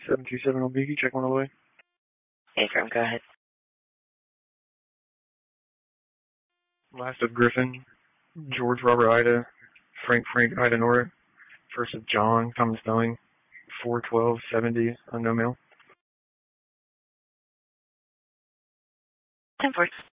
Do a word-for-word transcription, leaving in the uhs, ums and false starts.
seven two seven on Beaky, check one all the way. Hey, firm, go ahead. Last of Griffin, George Robert Ida, Frank Frank Ida Nora. First of John, Thomas Spelling, four twelve seventy, unknown male. ten four.